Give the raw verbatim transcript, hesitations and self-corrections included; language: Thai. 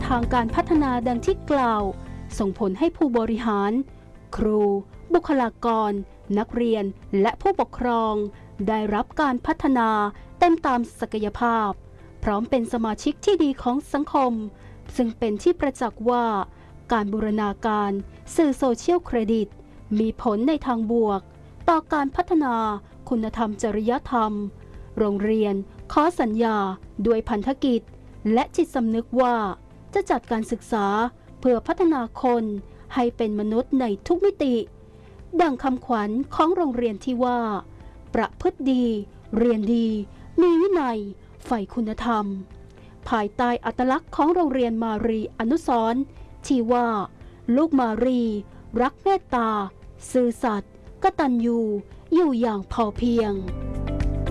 ทางการพัฒนาดังที่กล่าวส่งผลให้ผู้บริหารครูบุคลากรนักเรียนและผู้ปกครองได้รับการพัฒนาเต็มตามศักยภาพพร้อมเป็นสมาชิกที่ดีของสังคมซึ่งเป็นที่ประจักษ์ว่าการบูรณาการสื่อโซเชียลเครดิตมีผลในทางบวกต่อการพัฒนาคุณธรรมจริยธรรมโรงเรียนขอสัญญาด้วยพันธกิจและจิตสำนึกว่าจะจัดการศึกษาเพื่อพัฒนาคนให้เป็นมนุษย์ในทุกมิติดังคำขวัญของโรงเรียนที่ว่าประพฤติดีเรียนดีมีวินัยใฝ่คุณธรรมภายใต้อัตลักษณ์ของโรงเรียนมารีอนุสรณ์ที่ว่าลูกมารีรักเมตตาซื่อสัตย์กตัญญูอยู่อย่างพอเพียง